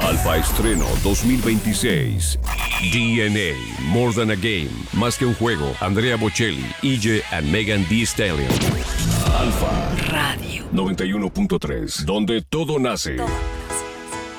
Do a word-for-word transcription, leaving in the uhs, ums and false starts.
Alfa Estreno dos mil veintiséis. D N A, More Than a Game, Más que un juego. Andrea Bocelli, E J and Megan Thee Stallion. Alfa Radio noventa y uno punto tres, donde todo nace. Todo.